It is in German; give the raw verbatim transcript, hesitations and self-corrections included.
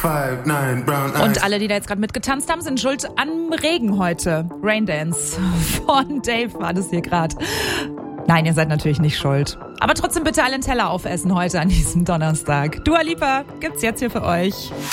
Five, nine, brown eyes. Und alle, die da jetzt gerade mitgetanzt haben, sind schuld am Regen heute. Raindance von Dave war das hier gerade. Nein, ihr seid natürlich nicht schuld. Aber trotzdem bitte alle einen Teller aufessen heute an diesem Donnerstag. Dua Lipa gibt's jetzt hier für euch.